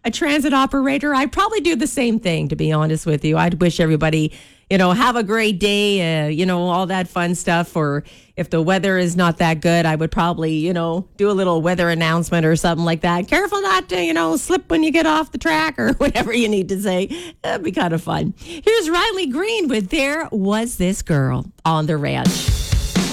a transit operator, I'd probably do the same thing, to be honest with you. I'd wish everybody, have a great day, all that fun stuff. Or if the weather is not that good, I would probably, do a little weather announcement or something like that. Careful not to, slip when you get off the track or whatever you need to say. That'd be kind of fun. Here's Riley Green with There Was This Girl on The Ranch.